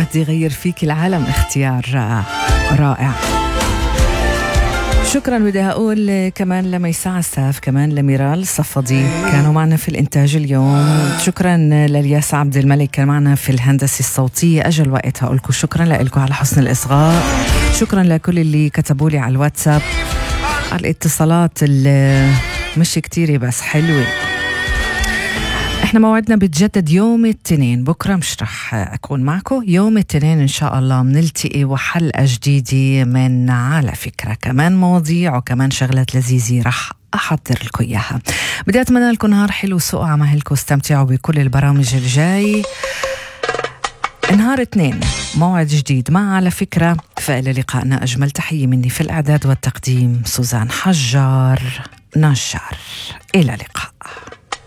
بدي أغير فيك العالم، اختيار رائع. شكرا. بدي أقول كمان لميساء عساف، كمان لميرال صفدي كانوا معنا في الإنتاج اليوم. شكرا للياس عبد الملك كان معنا في الهندسة الصوتية. أجل وقت هقولكم شكرا لكم على حسن الإصغاء. شكرا لكل اللي كتبوا لي على الواتساب، على الاتصالات اللي مش كتيرة بس حلوة. احنا موعدنا بتجدد يوم الاثنين، بكرة مش رح أكون معكم. يوم الاثنين إن شاء الله منلتقي وحلقة جديدة من على فكرة، كمان مواضيع وكمان شغلات لذيذة رح أحضر لكم إياها. بدي أتمنى لكم نهار حلو، سوء عمهلكم، استمتعوا بكل البرامج الجاي. نهار اثنين موعد جديد مع على فكرة. فإلى لقائنا، أجمل تحية مني في الإعداد والتقديم سوزان حجار نجار. إلى اللقاء.